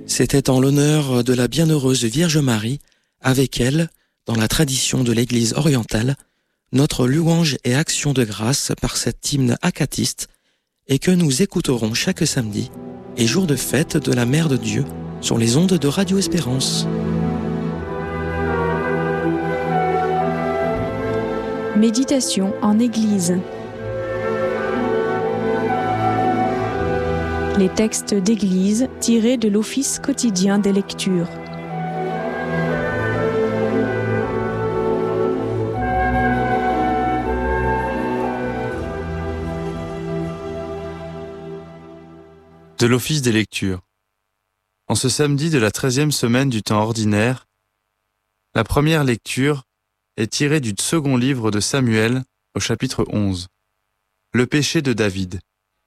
C'était en l'honneur de la bienheureuse Vierge Marie, avec elle, dans la tradition de l'Église orientale, notre louange et action de grâce par cet hymne akatiste et que nous écouterons chaque samedi et jour de fête de la Mère de Dieu sur les ondes de Radio Espérance. Méditation en Église. Les textes d'Église tirés de l'Office quotidien des lectures. De l'Office des lectures. En ce samedi de la 13e semaine du temps ordinaire, la première lecture est tirée du second livre de Samuel au chapitre 11. Le péché de David.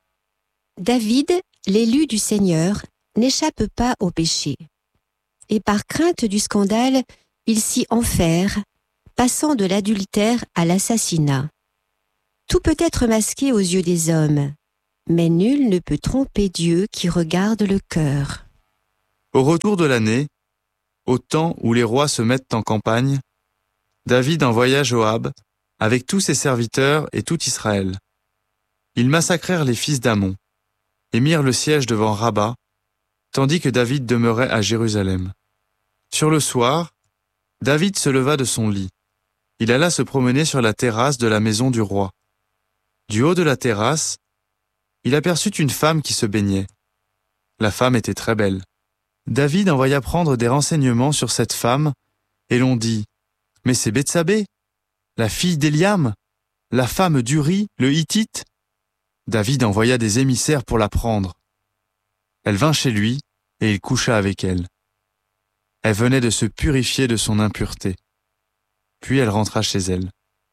David, l'élu du Seigneur, n'échappe pas au péché. Et par crainte du scandale, il s'y enferre, passant de l'adultère à l'assassinat. Tout peut être masqué aux yeux des hommes, mais nul ne peut tromper Dieu qui regarde le cœur. Au retour de l'année, au temps où les rois se mettent en campagne, David envoya Joab avec tous ses serviteurs et tout Israël. Ils massacrèrent les fils d'Ammon et mirent le siège devant Rabba, tandis que David demeurait à Jérusalem. Sur le soir, David se leva de son lit. Il alla se promener sur la terrasse de la maison du roi. Du haut de la terrasse, il aperçut une femme qui se baignait. La femme était très belle. David envoya prendre des renseignements sur cette femme, et l'on dit « Mais c'est Bethsabée, la fille d'Éliam, la femme d'Uri, le Hittite ?» David envoya des émissaires pour la prendre. Elle vint chez lui, et il coucha avec elle. Elle venait de se purifier de son impureté. Puis elle rentra chez elle.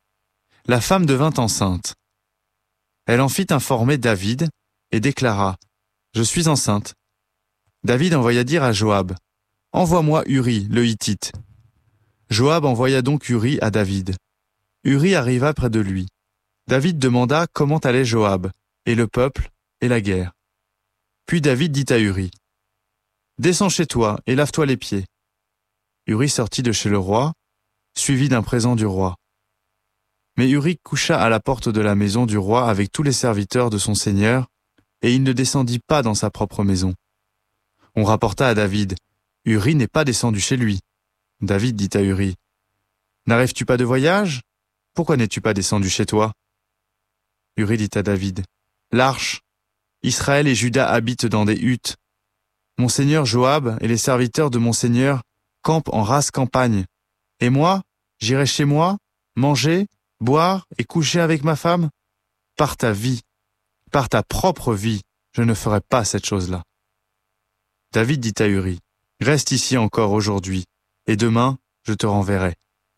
La femme devint enceinte. Elle en fit informer David et déclara « Je suis enceinte ». David envoya dire à Joab « Envoie-moi Uri, le Hittite ». Joab envoya donc Uri à David. Uri arriva près de lui. David demanda comment allait Joab, et le peuple, et la guerre. Puis David dit à Uri « Descends chez toi et lave-toi les pieds ». Uri sortit de chez le roi, suivi d'un présent du roi. Mais Uri coucha à la porte de la maison du roi avec tous les serviteurs de son seigneur, et il ne descendit pas dans sa propre maison. On rapporta à David, « Uri n'est pas descendu chez lui ». David dit à Uri, « N'arrives-tu pas de voyage ? Pourquoi n'es-tu pas descendu chez toi ?» Uri dit à David, « L'arche, Israël et Juda habitent dans des huttes. Mon seigneur Joab et les serviteurs de mon seigneur campent en rase campagne. Et moi, j'irai chez moi, manger, boire et coucher avec ma femme ? Par ta vie, par ta propre vie, je ne ferai pas cette chose-là. » David dit à Uri, « Reste ici encore aujourd'hui, et demain, je te renverrai. »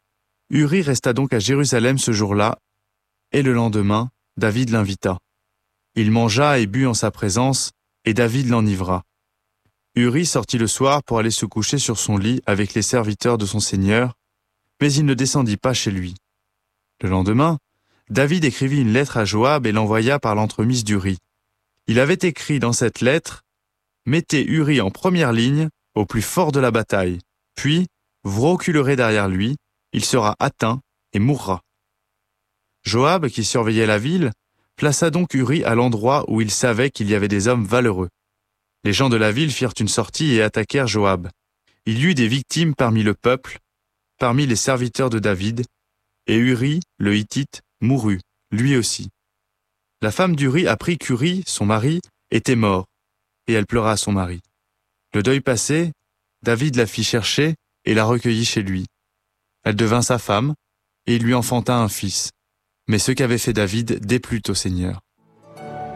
Uri resta donc à Jérusalem ce jour-là, et le lendemain, David l'invita. Il mangea et but en sa présence, et David l'enivra. Uri sortit le soir pour aller se coucher sur son lit avec les serviteurs de son seigneur, mais il ne descendit pas chez lui. Le lendemain, David écrivit une lettre à Joab et l'envoya par l'entremise d'Uri. Il avait écrit dans cette lettre « Mettez Uri en première ligne, au plus fort de la bataille, puis vous reculerez derrière lui, il sera atteint et mourra. » Joab, qui surveillait la ville, plaça donc Uri à l'endroit où il savait qu'il y avait des hommes valeureux. Les gens de la ville firent une sortie et attaquèrent Joab. Il y eut des victimes parmi le peuple, parmi les serviteurs de David, et Uri, le Hittite, mourut, lui aussi. La femme d'Uri apprit qu'Uri, son mari, était mort, et elle pleura à son mari. Le deuil passé, David la fit chercher et la recueillit chez lui. Elle devint sa femme, et il lui enfanta un fils. Mais ce qu'avait fait David déplut au Seigneur.